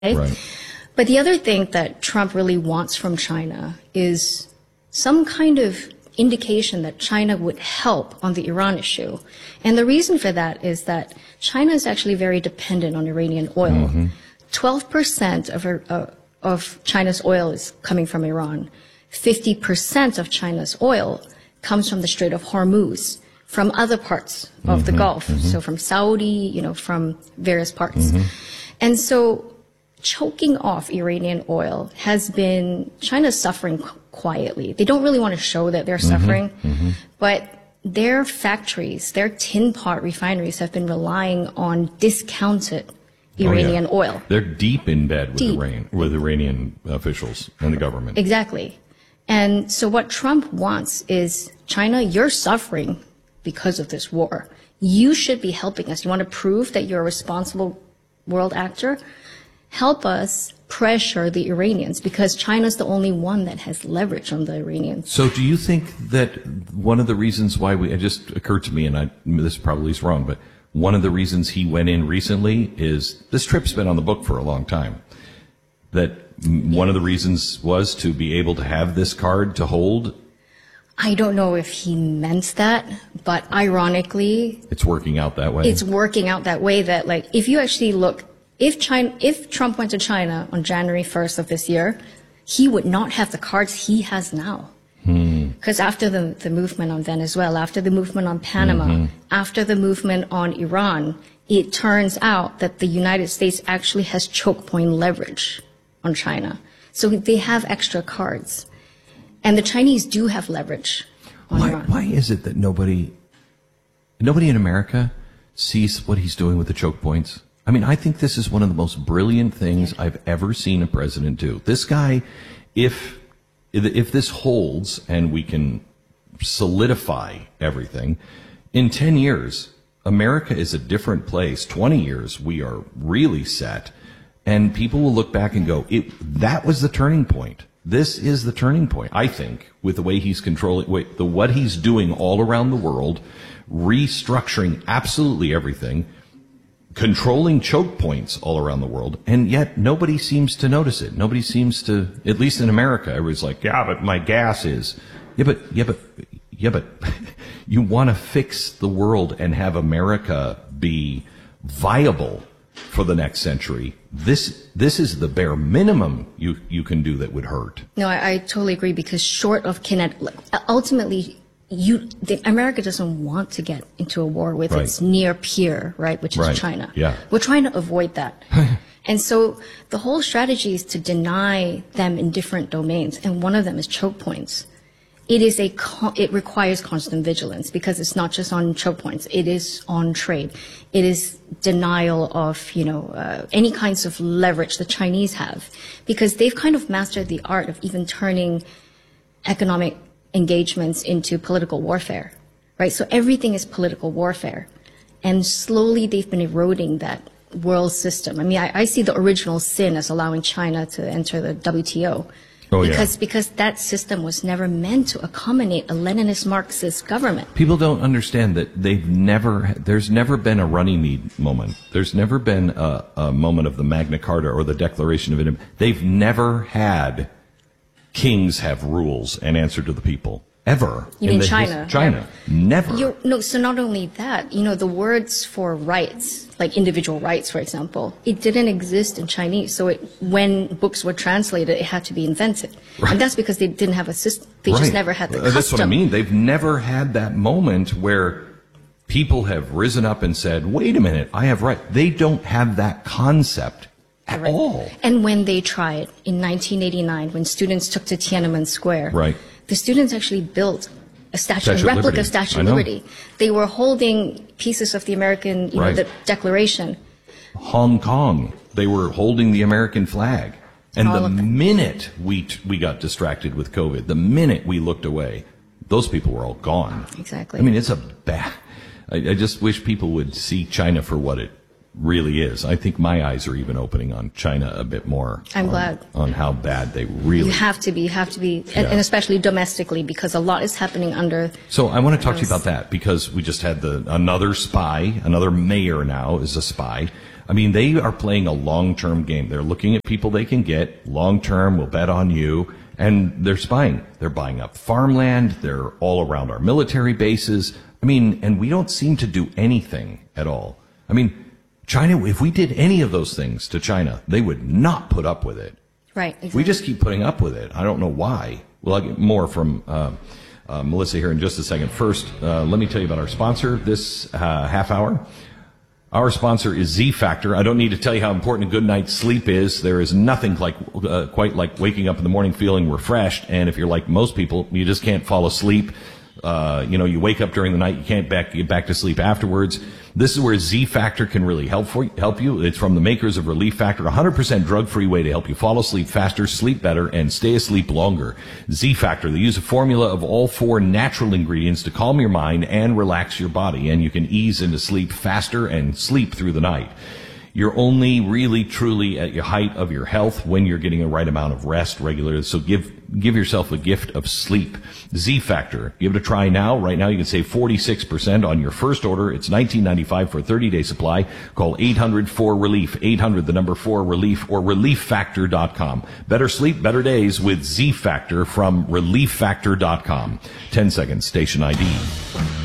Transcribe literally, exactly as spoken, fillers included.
Right. But the other thing that Trump really wants from China is some kind of indication that China would help on the Iran issue. And the reason for that is that China is actually very dependent on Iranian oil. Mm-hmm. twelve percent of, uh, of China's oil is coming from Iran. fifty percent of China's oil comes from the Strait of Hormuz, from other parts of mm-hmm. the Gulf. Mm-hmm. So from Saudi, you know, from various parts. Mm-hmm. And so choking off Iranian oil has been China's suffering qu- quietly. They don't really want to show that they're mm-hmm. suffering, mm-hmm. but their factories, their tin pot refineries have been relying on discounted Iranian oh, yeah. oil. They're deep in bed with, deep. Iran, with Iranian officials and the government. Exactly. And so what Trump wants is, China, you're suffering because of this war. You should be helping us. You want to prove that you're a responsible world actor? Help us pressure the Iranians, because China's the only one that has leverage on the Iranians. So do you think that one of the reasons why we, it just occurred to me, and I, this probably is wrong, but one of the reasons he went in recently is, this trip's been on the book for a long time, that yeah. one of the reasons was to be able to have this card to hold? I don't know if he meant that, but ironically, it's working out that way. It's working out that way that, like, if you actually look, If China, if Trump went to China on January first of this year, he would not have the cards he has now. Because hmm. after the, the movement on Venezuela, after the movement on Panama, mm-hmm. after the movement on Iran, it turns out that the United States actually has choke point leverage on China. So they have extra cards. And the Chinese do have leverage on why, Iran. Why is it that nobody, nobody in America sees what he's doing with the choke points? I mean, I think this is one of the most brilliant things I've ever seen a president do. This guy, if if this holds and we can solidify everything, in ten years, America is a different place. twenty years, we are really set. And people will look back and go, it, that was the turning point. This is the turning point, I think, with the way he's controlling, wait, the what he's doing all around the world, restructuring absolutely everything, controlling choke points all around the world, and yet nobody seems to notice it. Nobody seems to, at least in America, everybody's like, yeah, but my gas is, yeah, but, yeah, but, yeah, but you want to fix the world and have America be viable for the next century. This, this is the bare minimum you, you can do that would hurt. No, I, I totally agree, because short of kinetic, ultimately, You, the, America doesn't want to get into a war with right. its near peer, right, which is right. China. Yeah. We're trying to avoid that. And so the whole strategy is to deny them in different domains, and one of them is choke points. It is a, it requires constant vigilance, because it's not just on choke points. It is on trade. It is denial of, you know, uh, any kinds of leverage the Chinese have, because they've kind of mastered the art of even turning economic engagements into political warfare, right? So everything is political warfare. And slowly they've been eroding that world system. I mean, I, I see the original sin as allowing China to enter the W T O. Oh, because, yeah. because that system was never meant to accommodate a Leninist Marxist government. People don't understand that they've never, there's never been a Runnymede moment. There's never been a, a moment of the Magna Carta or the Declaration of Independence. They've never had kings have rules and answer to the people. Ever. You in mean the China? His, China. Right? Never. You're, no, so not only that, you know, the words for rights, like individual rights, for example, it didn't exist in Chinese. So it, when books were translated, it had to be invented. Right. And that's because they didn't have a system. They right. just never had the uh, custom. That's what I mean. They've never had that moment where people have risen up and said, wait a minute, I have right. They don't have that concept at right. all. And when they tried in nineteen eighty-nine, when students took to Tiananmen Square, right. the students actually built a statue, Statue a replica Liberty. of Statue of Liberty. They were holding pieces of the American, you right. know, the Declaration. Hong Kong, they were holding the American flag. And All the minute we t- we got distracted with COVID, the minute we looked away, those people were all gone. Exactly. I mean, it's a bad. I, I just wish people would see China for what it really is. I think my eyes are even opening on China a bit more. I'm on, glad. On how bad they really You have to be, you have to be, Yeah. and, and especially domestically, because a lot is happening under. So I want to talk to you about that, because we just had the another spy, another mayor now is a spy. I mean, they are playing a long-term game. They're looking at people they can get long-term. We'll bet on you. And they're spying. They're buying up farmland. They're all around our military bases. I mean, and we don't seem to do anything at all. I mean, China, if we did any of those things to China, they would not put up with it. Right. Exactly. We just keep putting up with it. I don't know why. Well, I'll get more from uh, uh, Melissa here in just a second. First, uh, let me tell you about our sponsor this uh, half hour. Our sponsor is Z Factor. I don't need to tell you how important a good night's sleep is. There is nothing like uh, quite like waking up in the morning feeling refreshed. And if you're like most people, you just can't fall asleep. Uh, you know, you wake up during the night, you can't back, get back to sleep afterwards. This is where Z Factor can really help for help you. It's from the makers of Relief Factor, a one hundred percent drug-free way to help you fall asleep faster, sleep better, and stay asleep longer. Z Factor, they use a formula of all four natural ingredients to calm your mind and relax your body, and you can ease into sleep faster and sleep through the night. You're only really, truly at your height of your health when you're getting the right amount of rest regularly. So give give yourself a gift of sleep. Z Factor. Give it a try now. Right now you can save forty-six percent on your first order. It's nineteen ninety-five for a thirty-day supply. Call eight hundred four relief, eight hundred the number four relief, or relief factor dot com. Better sleep, better days with Z Factor from relief factor dot com. ten seconds, station I D.